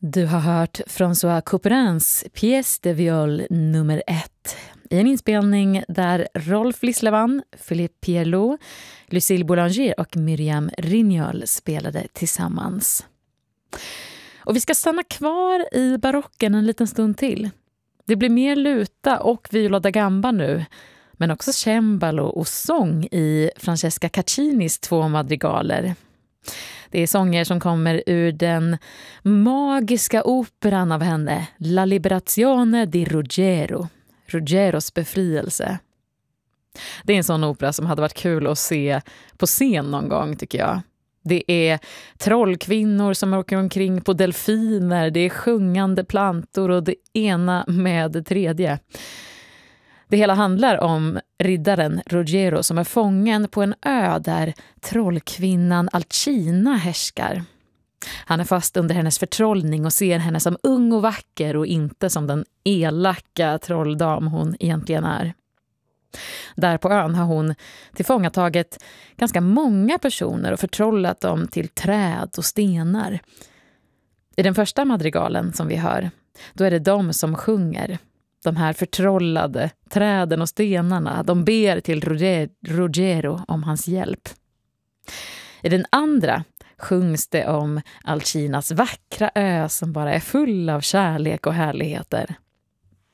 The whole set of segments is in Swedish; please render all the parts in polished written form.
Du har hört François Couperins Pièce de viol nummer 1 i en inspelning där Rolf Lislevan, Philippe Pierlot, Lucille Boulanger och Myriam Rignol spelade tillsammans. Och vi ska stanna kvar i barocken en liten stund till. Det blir mer luta och viola da gamba nu, men också cembalo och sång i Francesca Caccinis 2 madrigaler. Det är sånger som kommer ur den magiska operan av henne, La Liberazione di Ruggiero, Ruggieros befrielse. Det är en sån opera som hade varit kul att se på scen någon gång, tycker jag. Det är trollkvinnor som åker omkring på delfiner, det är sjungande plantor och det ena med det tredje. Det hela handlar om riddaren Ruggiero som är fången på en ö där trollkvinnan Alcina härskar. Han är fast under hennes förtrollning och ser henne som ung och vacker och inte som den elaka trolldam hon egentligen är. Där på ön har hon tillfångatagit ganska många personer och förtrollat dem till träd och stenar. I den första madrigalen som vi hör, då är det de som sjunger. De här förtrollade träden och stenarna, de ber till Ruggiero om hans hjälp. I den andra sjungs det om Alcinas vackra ö som bara är full av kärlek och härligheter.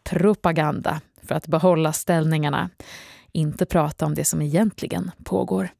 Propaganda för att behålla ställningarna, inte prata om det som egentligen pågår.